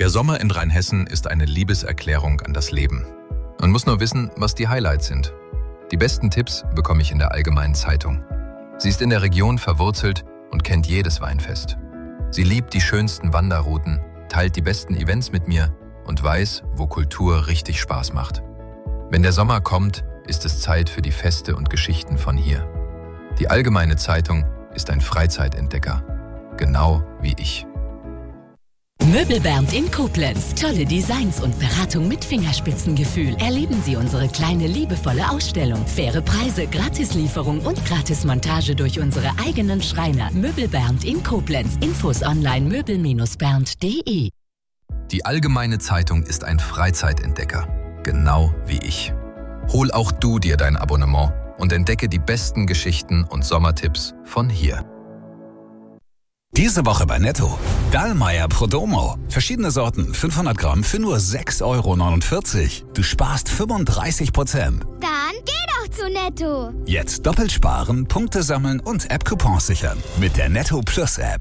Der Sommer in Rheinhessen ist eine Liebeserklärung an das Leben. Man muss nur wissen, was die Highlights sind. Die besten Tipps bekomme ich in der Allgemeinen Zeitung. Sie ist in der Region verwurzelt und kennt jedes Weinfest. Sie liebt die schönsten Wanderrouten, teilt die besten Events mit mir und weiß, wo Kultur richtig Spaß macht. Wenn der Sommer kommt, ist es Zeit für die Feste und Geschichten von hier. Die Allgemeine Zeitung ist ein Freizeitentdecker, genau wie ich. Möbelbernd in Koblenz. Tolle Designs und Beratung mit Fingerspitzengefühl. Erleben Sie unsere kleine, liebevolle Ausstellung. Faire Preise, Gratislieferung und Gratismontage durch unsere eigenen Schreiner. Möbelbernd in Koblenz. Infos online möbel-bernd.de. Die Allgemeine Zeitung ist ein Freizeitentdecker, genau wie ich. Hol auch du dir dein Abonnement und entdecke die besten Geschichten und Sommertipps von hier. Diese Woche bei Netto. Dallmayr Prodomo. Verschiedene Sorten, 500 Gramm für nur 6,49 €. Du sparst 35%. Dann geh doch zu Netto. Jetzt doppelt sparen, Punkte sammeln und App-Coupons sichern. Mit der Netto Plus App.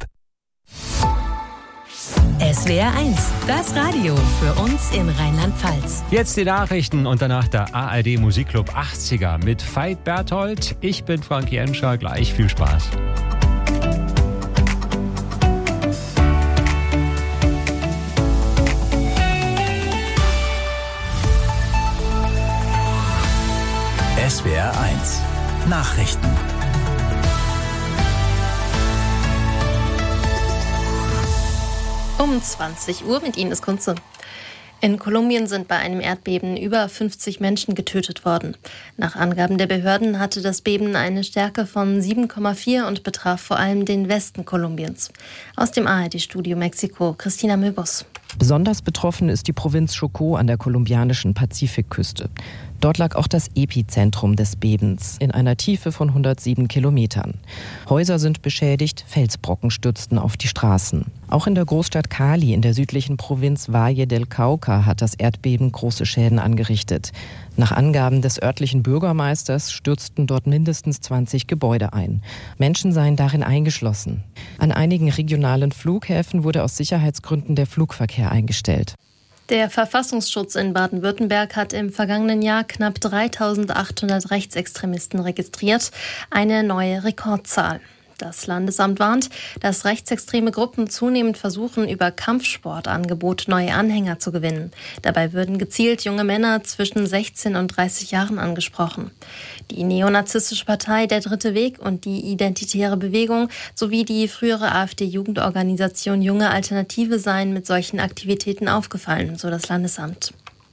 SWR 1, das Radio für uns in Rheinland-Pfalz. Jetzt die Nachrichten und danach der ARD Musikclub 80er mit Veit Berthold. Ich bin Frankie Enscher, gleich viel Spaß. SWR 1 Nachrichten. Um 20 Uhr mit Ihnen ist Kunze. In Kolumbien sind bei einem Erdbeben über 50 Menschen getötet worden. Nach Angaben der Behörden hatte das Beben eine Stärke von 7,4 und betraf vor allem den Westen Kolumbiens. Aus dem ARD-Studio Mexiko, Christina Möbus. Besonders betroffen ist die Provinz Chocó an der kolumbianischen Pazifikküste. Dort lag auch das Epizentrum des Bebens in einer Tiefe von 107 Kilometern. Häuser sind beschädigt, Felsbrocken stürzten auf die Straßen. Auch in der Großstadt Cali in der südlichen Provinz Valle del Cauca hat das Erdbeben große Schäden angerichtet. Nach Angaben des örtlichen Bürgermeisters stürzten dort mindestens 20 Gebäude ein. Menschen seien darin eingeschlossen. An einigen regionalen Flughäfen wurde aus Sicherheitsgründen der Flugverkehr eingestellt. Der Verfassungsschutz in Baden-Württemberg hat im vergangenen Jahr knapp 3.800 Rechtsextremisten registriert, eine neue Rekordzahl. Das Landesamt warnt, dass rechtsextreme Gruppen zunehmend versuchen, über Kampfsportangebote neue Anhänger zu gewinnen. Dabei würden gezielt junge Männer zwischen 16 und 30 Jahren angesprochen. Die neonazistische Partei Der Dritte Weg und die Identitäre Bewegung sowie die frühere AfD-Jugendorganisation Junge Alternative seien mit solchen Aktivitäten aufgefallen, so das Landesamt.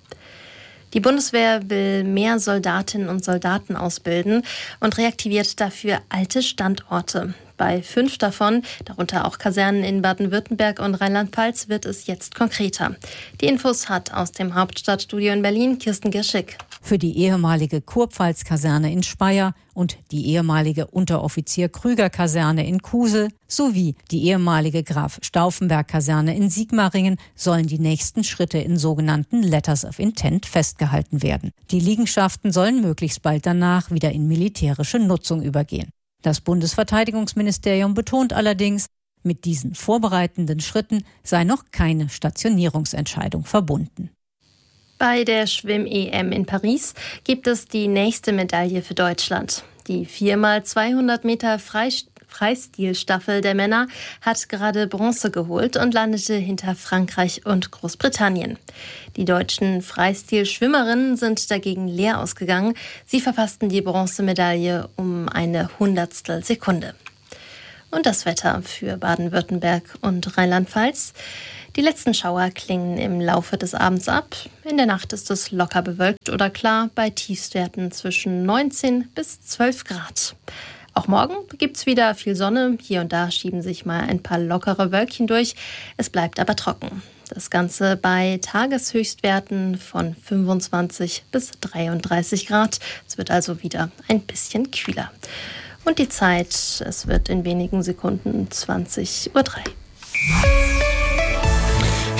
Die Bundeswehr will mehr Soldatinnen und Soldaten ausbilden und reaktiviert dafür alte Standorte. Bei 5 davon, darunter auch Kasernen in Baden-Württemberg und Rheinland-Pfalz, wird es jetzt konkreter. Die Infos hat aus dem Hauptstadtstudio in Berlin Kirsten Girschig. Für die ehemalige Kurpfalz-Kaserne in Speyer und die ehemalige Unteroffizier-Krüger-Kaserne in Kusel sowie die ehemalige Graf-Stauffenberg-Kaserne in Sigmaringen sollen die nächsten Schritte in sogenannten Letters of Intent festgehalten werden. Die Liegenschaften sollen möglichst bald danach wieder in militärische Nutzung übergehen. Das Bundesverteidigungsministerium betont allerdings, mit diesen vorbereitenden Schritten sei noch keine Stationierungsentscheidung verbunden. Bei der Schwimm-EM in Paris gibt es die nächste Medaille für Deutschland. Die 4x200 Meter Freistilstaffel der Männer hat gerade Bronze geholt und landete hinter Frankreich und Großbritannien. Die deutschen Freistilschwimmerinnen sind dagegen leer ausgegangen. Sie verpassten die Bronzemedaille um eine Hundertstel Sekunde. Und das Wetter für Baden-Württemberg und Rheinland-Pfalz. Die letzten Schauer klingen im Laufe des Abends ab. In der Nacht ist es locker bewölkt oder klar bei Tiefstwerten zwischen 19 bis 12 Grad. Auch morgen gibt es wieder viel Sonne. Hier und da schieben sich mal ein paar lockere Wölkchen durch. Es bleibt aber trocken. Das Ganze bei Tageshöchstwerten von 25 bis 33 Grad. Es wird also wieder ein bisschen kühler. Und die Zeit, es wird in wenigen Sekunden 20:03 Uhr.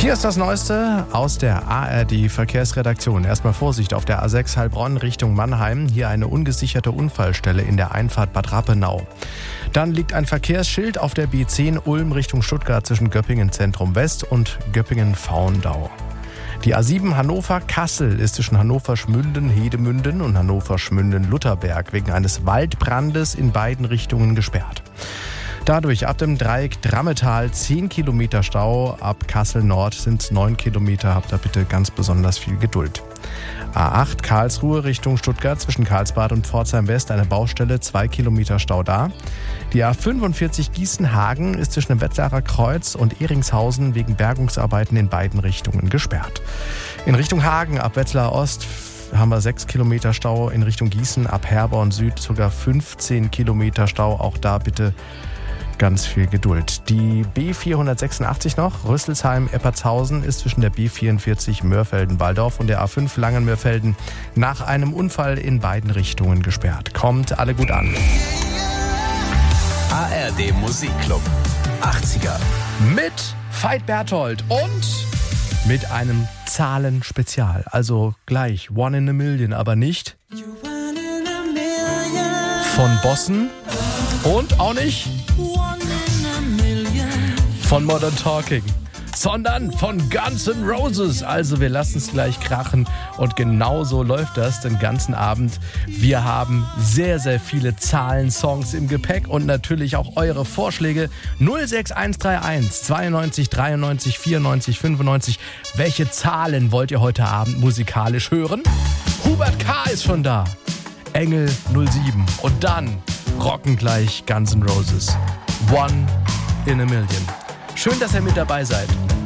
Hier ist das Neueste aus der ARD-Verkehrsredaktion. Erstmal Vorsicht auf der A6 Heilbronn Richtung Mannheim. Hier eine ungesicherte Unfallstelle in der Einfahrt Bad Rappenau. Dann liegt ein Verkehrsschild auf der B10 Ulm Richtung Stuttgart zwischen Göppingen Zentrum West und Göppingen-Faundau. Die A7 Hannover-Kassel ist zwischen Hannover-Schmünden-Hedemünden und Hannover-Schmünden-Lutherberg wegen eines Waldbrandes in beiden Richtungen gesperrt. Dadurch ab dem Dreieck Drammetal 10 Kilometer Stau, ab Kassel Nord sind es 9 Kilometer, habt da bitte ganz besonders viel Geduld. A8 Karlsruhe Richtung Stuttgart zwischen Karlsbad und Pforzheim West eine Baustelle, 2 Kilometer Stau da. Die A45 Gießen-Hagen ist zwischen dem Wetzlarer Kreuz und Ehringshausen wegen Bergungsarbeiten in beiden Richtungen gesperrt. In Richtung Hagen ab Wetzlar Ost haben wir 6 Kilometer Stau, in Richtung Gießen ab Herborn Süd sogar 15 Kilometer Stau, auch da bitte ganz viel Geduld. Die B486 noch, Rüsselsheim-Eppertshausen ist zwischen der B44 Mörfelden-Walldorf und der A5 Langen-Mörfelden nach einem Unfall in beiden Richtungen gesperrt. Kommt alle gut an. ARD Musikclub 80er. Mit Veit Berthold und mit einem Zahlenspezial. Also gleich One in a Million, aber nicht von Bossen und auch nicht von Modern Talking, sondern von Guns N' Roses. Also wir lassen es gleich krachen und genau so läuft das den ganzen Abend. Wir haben sehr, sehr viele Zahlensongs im Gepäck und natürlich auch eure Vorschläge. 06131 92 93 94 95. Welche Zahlen wollt ihr heute Abend musikalisch hören? Hubert K. ist schon da. Engel 07 und dann rocken gleich Guns N' Roses. One in a Million. Schön, dass ihr mit dabei seid.